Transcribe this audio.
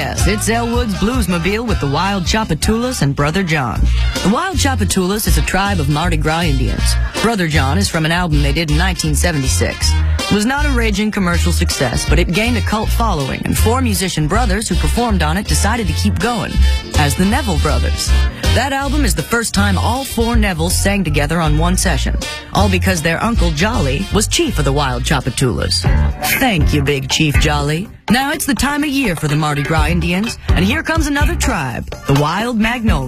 yes, it's Elwood's Bluesmobile with the Wild Tchoupitoulas and Brother John. The Wild Tchoupitoulas is a tribe of Mardi Gras Indians. Brother John is from an album they did in 1976. It was not a raging commercial success, but it gained a cult following, and 4 musician brothers who performed on it decided to keep going, as the Neville Brothers. That album is the first time all 4 Nevilles sang together on one session, all because their Uncle Jolly was chief of the Wild Tchoupitoulas. Thank you, Big Chief Jolly. Now it's the time of year for the Mardi Gras Indians, and here comes another tribe, the Wild Magnolias.